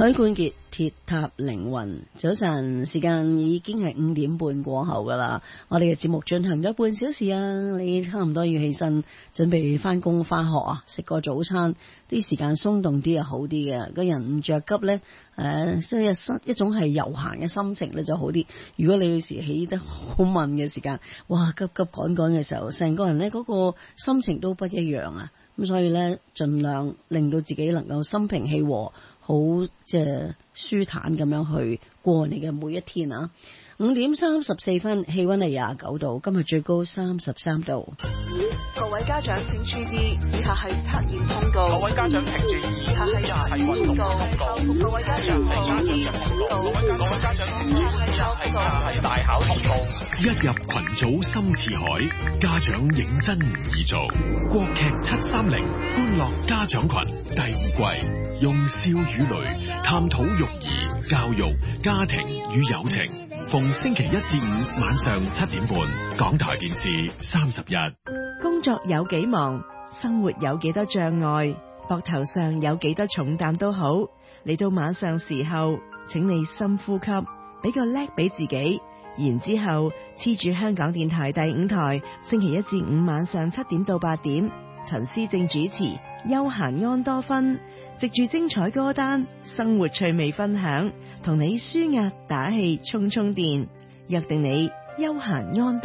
許冠傑鐵塔凌雲，早晨時間已經係5點半過後噶啦。我哋嘅節目進行咗半小時啊，你差唔多要起身準備翻工翻學啊，食個早餐，啲時間鬆動啲啊好啲嘅，個人唔着急呢，所以一種係悠閒嘅心情呢就好啲。如果你有時起得好慢嘅時間，哇急急趕趕嘅時候，成個人呢嗰個心情都不一樣啊。咁所以呢，盡量令到自己能夠心平氣和，好即係舒坦咁樣去過你嘅每一天啊。5點34分，氣溫係29度，今日最高33度。 各位家長請注意，以下係測驗通告。 各位家長請注意， 以下係運動通告。各位家長請注意，各位家長請注意，以下係大考通告。 一入群組深似海，家長認真唔易做。國劇730歡樂家長群第5季，用笑與淚探討育兒、教育、家庭與友情。逢星期1至5晚上7點半，港台電視31。 工作有幾忙，生活有幾多障礙，膊頭上有幾多重擔都好，嚟到晚上時候，請你深呼吸，俾個叻俾自己，然之後黐住香港電台第5台，星期1至5晚上7點到8點，陳思正主持休閒安多芬，藉住精彩歌單、生活趣味分享，同你舒壓打氣充充電，約定你休閒安多。